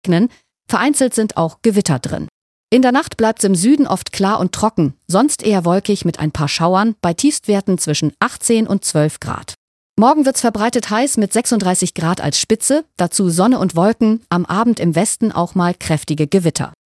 regnen. Vereinzelt sind auch Gewitter drin. In der Nacht bleibt es im Süden oft klar und trocken, sonst eher wolkig mit ein paar Schauern bei Tiefstwerten zwischen 18 und 12 Grad. Morgen wird's verbreitet heiß mit 36 Grad als Spitze, dazu Sonne und Wolken, am Abend im Westen auch mal kräftige Gewitter.